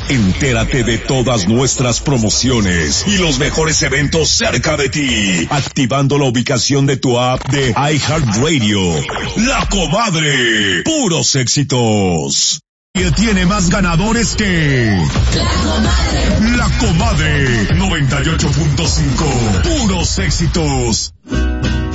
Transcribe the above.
Entérate de todas nuestras promociones y los mejores eventos cerca de ti, activando la ubicación de tu app de iHeartRadio. La Comadre, puros éxitos. Y tiene más ganadores que... La Comadre 98.5, puros éxitos.